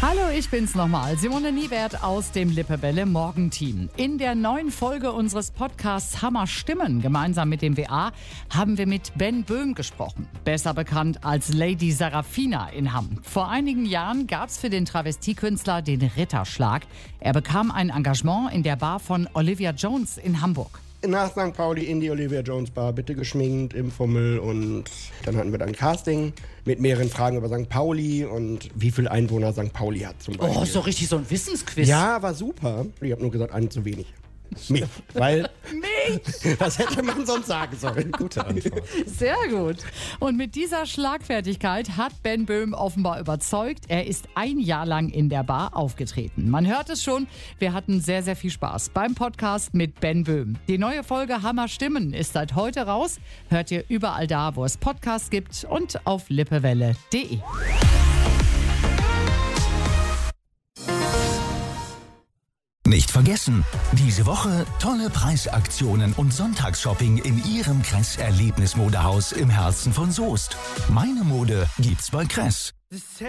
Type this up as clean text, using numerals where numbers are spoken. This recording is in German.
Hallo, ich bin's nochmal, Simone Niewert aus dem Lippewelle Morgenteam. In der neuen Folge unseres Podcasts Hammer Stimmen, gemeinsam mit dem WA, haben wir mit Ben Böhm gesprochen. Besser bekannt als Lady Sarafina in Hamm. Vor einigen Jahren gab's für den Travestiekünstler den Ritterschlag. Er bekam ein Engagement in der Bar von Olivia Jones in Hamburg. Nach St. Pauli in die Olivia Jones Bar, bitte geschminkt, im Fummel, und dann hatten wir dann ein Casting mit mehreren Fragen über St. Pauli und wie viele Einwohner St. Pauli hat zum Beispiel. Oh, so richtig so ein Wissensquiz. Ja, war super. Ich habe nur gesagt, einen zu wenig. Mich, weil... Mich? Was hätte man sonst sagen sollen? Gute Antwort. Sehr gut. Und mit dieser Schlagfertigkeit hat Ben Böhm offenbar überzeugt. Er ist ein Jahr lang in der Bar aufgetreten. Man hört es schon, wir hatten sehr, sehr viel Spaß beim Podcast mit Ben Böhm. Die neue Folge Hammer Stimmen ist seit heute raus. Hört ihr überall da, wo es Podcasts gibt und auf lippewelle.de. Nicht vergessen, diese Woche tolle Preisaktionen und Sonntagsshopping in Ihrem Kress Erlebnismodehaus im Herzen von Soest. Meine Mode gibt's bei Kress.